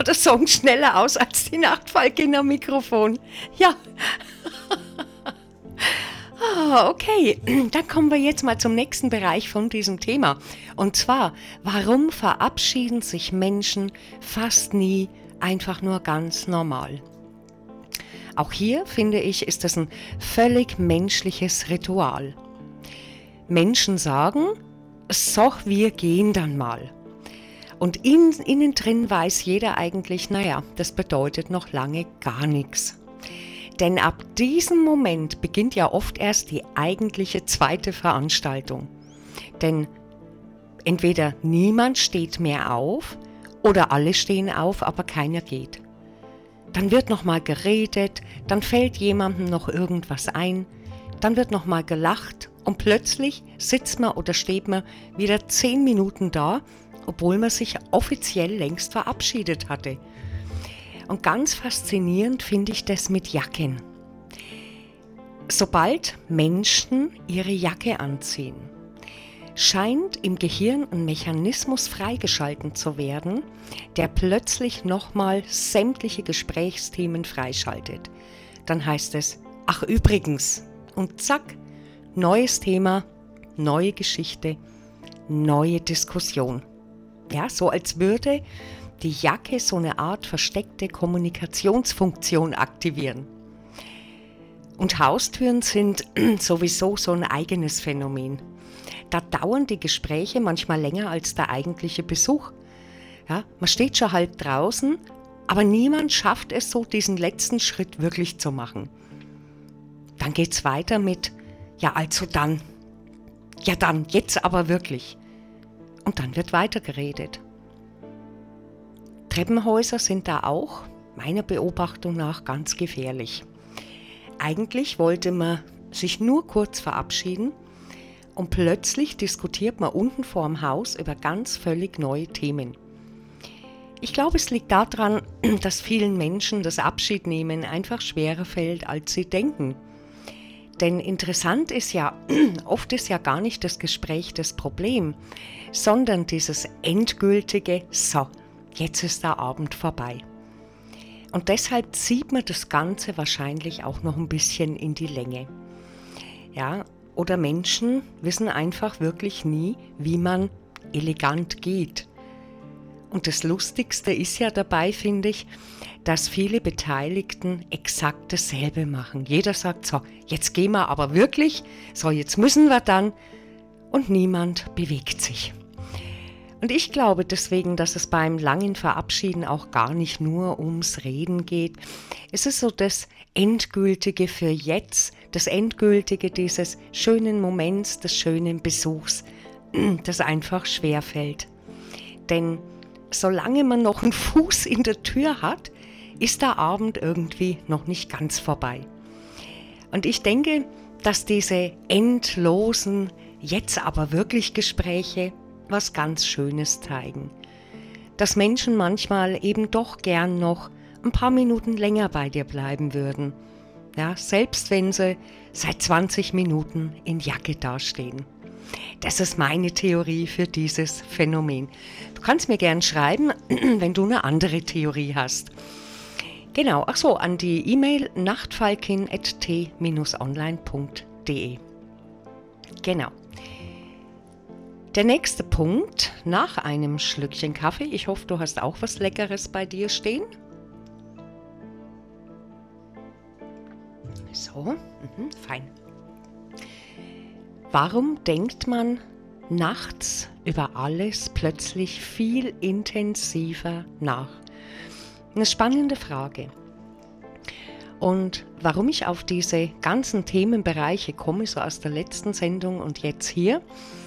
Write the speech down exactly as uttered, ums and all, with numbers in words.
der Song schneller aus als die Nachtfalkin am Mikrofon. Ja. Ah, okay, dann kommen wir jetzt mal zum nächsten Bereich von diesem Thema. Und zwar, warum verabschieden sich Menschen fast nie einfach nur ganz normal? Auch hier, finde ich, ist das ein völlig menschliches Ritual. Menschen sagen, so, wir gehen dann mal. Und in, innen drin weiß jeder eigentlich, naja, das bedeutet noch lange gar nichts. Denn ab diesem Moment beginnt ja oft erst die eigentliche zweite Veranstaltung. Denn entweder niemand steht mehr auf oder alle stehen auf, aber keiner geht. Dann wird nochmal geredet, dann fällt jemandem noch irgendwas ein, dann wird nochmal gelacht und plötzlich sitzt man oder steht man wieder zehn Minuten da, obwohl man sich offiziell längst verabschiedet hatte. Und ganz faszinierend finde ich das mit Jacken. Sobald Menschen ihre Jacke anziehen, scheint im Gehirn ein Mechanismus freigeschaltet zu werden, der plötzlich nochmal sämtliche Gesprächsthemen freischaltet. Dann heißt es, ach übrigens, und zack, neues Thema, neue Geschichte, neue Diskussion. Ja, so als würde die Jacke so eine Art versteckte Kommunikationsfunktion aktivieren. Und Haustüren sind sowieso so ein eigenes Phänomen. Da dauern die Gespräche manchmal länger als der eigentliche Besuch. Ja, man steht schon halt draußen, aber niemand schafft es so, diesen letzten Schritt wirklich zu machen. Dann geht's weiter mit, ja also dann, ja dann, jetzt aber wirklich. Und dann wird weitergeredet. Treppenhäuser sind da auch, meiner Beobachtung nach, ganz gefährlich. Eigentlich wollte man sich nur kurz verabschieden und plötzlich diskutiert man unten vorm Haus über ganz völlig neue Themen. Ich glaube, es liegt daran, dass vielen Menschen das Abschiednehmen einfach schwerer fällt, als sie denken. Denn interessant ist ja, oft ist ja gar nicht das Gespräch das Problem, sondern dieses endgültige, so, jetzt ist der Abend vorbei. Und deshalb zieht man das Ganze wahrscheinlich auch noch ein bisschen in die Länge. Ja, oder Menschen wissen einfach wirklich nie, wie man elegant geht. Und das Lustigste ist ja dabei, finde ich, dass viele Beteiligten exakt dasselbe machen. Jeder sagt so, jetzt gehen wir aber wirklich, so jetzt müssen wir dann, und niemand bewegt sich. Und ich glaube deswegen, dass es beim langen Verabschieden auch gar nicht nur ums Reden geht. Es ist so das Endgültige für jetzt, das Endgültige dieses schönen Moments, des schönen Besuchs, das einfach schwerfällt. Denn solange man noch einen Fuß in der Tür hat, ist der Abend irgendwie noch nicht ganz vorbei. Und ich denke, dass diese endlosen, jetzt aber wirklich Gespräche was ganz Schönes zeigen. Dass Menschen manchmal eben doch gern noch ein paar Minuten länger bei dir bleiben würden. Ja, selbst wenn sie seit zwanzig Minuten in Jacke dastehen. Das ist meine Theorie für dieses Phänomen. Du kannst mir gern schreiben, wenn du eine andere Theorie hast. Genau, ach so, an die E-Mail nachtfalkin at t dash online punkt de. Genau. Der nächste Punkt nach einem Schlückchen Kaffee. Ich hoffe, du hast auch was Leckeres bei dir stehen. So, mhm, fein. Warum denkt man nachts über alles plötzlich viel intensiver nach? Eine spannende Frage. Und warum ich auf diese ganzen Themenbereiche komme, so aus der letzten Sendung und jetzt hier,